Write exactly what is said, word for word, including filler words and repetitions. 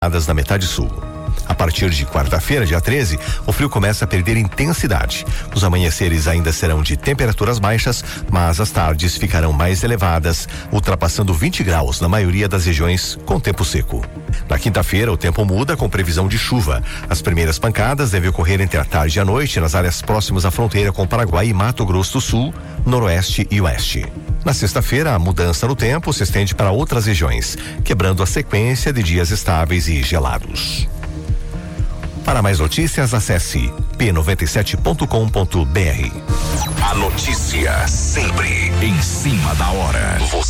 na metade sul. A partir de quarta-feira, dia treze, o frio começa a perder intensidade. Os amanheceres ainda serão de temperaturas baixas, mas as tardes ficarão mais elevadas, ultrapassando vinte graus na maioria das regiões com tempo seco. Na quinta-feira, o tempo muda com previsão de chuva. As primeiras pancadas devem ocorrer entre a tarde e a noite nas áreas próximas à fronteira com Paraguai e Mato Grosso do Sul, Noroeste e Oeste. Na sexta-feira, a mudança no tempo se estende para outras regiões, quebrando a sequência de dias estáveis e gelados. Para mais notícias, acesse p noventa e sete ponto com ponto b r. A notícia sempre em cima da hora. Você